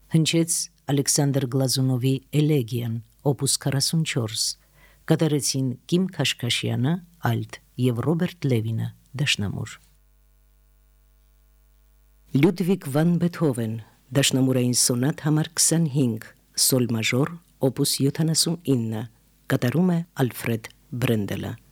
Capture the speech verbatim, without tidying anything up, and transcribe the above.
Հնչեց Ալեքսանդր Գլազունովի Էլեգիան, օպուս քառասունչորս, կատարեցին Կիմ Քաշքաշյանը, ալտ և Ռոբերտ Լևինը, դաշնամուր։ Լյուդվիգ վան Բեթհովեն, դաշնամուրային սոնատ համար քսանհինգ, սոլ մաժոր, օպուս յոթանասունինը, կատարում է Ալֆրեդ Բրենդելը։